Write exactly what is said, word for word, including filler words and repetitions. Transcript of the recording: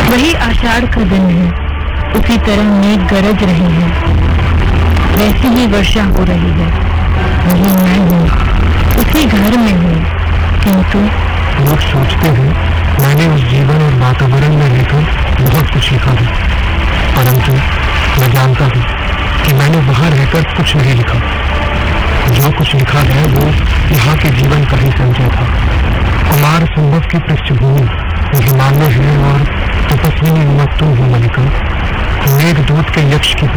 वही आषाढ़ का दिन है, उसी तरह मेघ गरज रही है, वैसी ही वर्षा हो रही है। वही मैं हूँ, उसी घर में हूँ, किंतु लोग सोचते हैं मैंने उस जीवन और वातावरण में रहकर बहुत कुछ लिखा है, परंतु मैं जानता हूँ कि मैंने वहां रहकर कुछ नहीं लिखा। जो कुछ लिखा है वो यहाँ के जीवन का ही संचय था। कुमार संभव की पृष्ठभूमि हिमालय है और तपस्विनी उमक तुम हो मलिका। मेघदूत के यक्ष की